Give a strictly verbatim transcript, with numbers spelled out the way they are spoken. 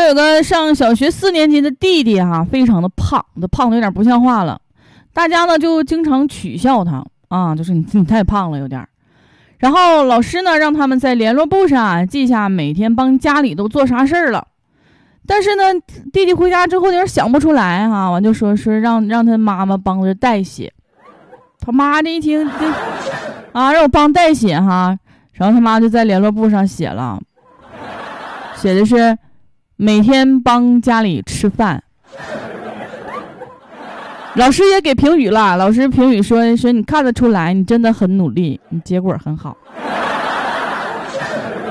有个上小学四年级的弟弟哈、啊，非常的胖，都胖的有点不像话了。大家呢就经常取笑他啊，就是你你太胖了有点。然后老师呢让他们在联络簿上、啊、记下每天帮家里都做啥事儿了。但是呢，弟弟回家之后有点想不出来哈、啊，完就说是让让他妈妈帮着代写。他妈这一听，啊，让我帮代写哈，然后他妈就在联络簿上写了，写的是每天帮家里吃饭。老师也给评语了，老师评语说说你看得出来，你真的很努力，你结果很好。